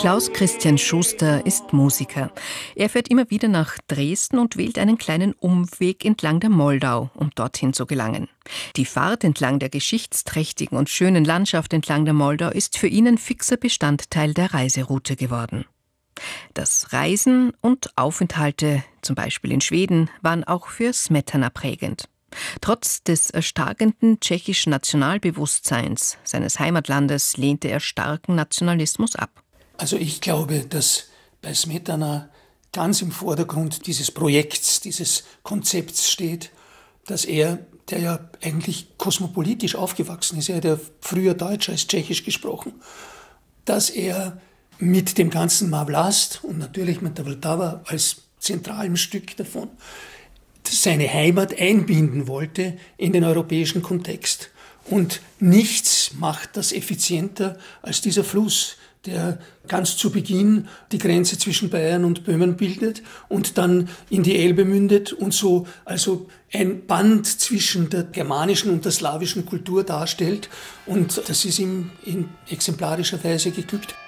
Klaus Christian Schuster ist Musiker. Er fährt immer wieder nach Dresden und wählt einen kleinen Umweg entlang der Moldau, um dorthin zu gelangen. Die Fahrt entlang der geschichtsträchtigen und schönen Landschaft entlang der Moldau ist für ihn ein fixer Bestandteil der Reiseroute geworden. Das Reisen und Aufenthalte, zum Beispiel in Schweden, waren auch für Smetana prägend. Trotz des erstarkenden tschechischen Nationalbewusstseins seines Heimatlandes lehnte er starken Nationalismus ab. Also ich glaube, dass bei Smetana ganz im Vordergrund dieses Projekts, dieses Konzepts steht, dass er, der ja eigentlich kosmopolitisch aufgewachsen ist, er hat ja früher Deutsch als Tschechisch gesprochen, dass er mit dem ganzen Má Vlast und natürlich mit der Vltava als zentralem Stück davon seine Heimat einbinden wollte in den europäischen Kontext. Und nichts macht das effizienter als dieser Fluss, der ganz zu Beginn die Grenze zwischen Bayern und Böhmen bildet und dann in die Elbe mündet und so also ein Band zwischen der germanischen und der slawischen Kultur darstellt. Und das ist ihm in exemplarischer Weise geglückt.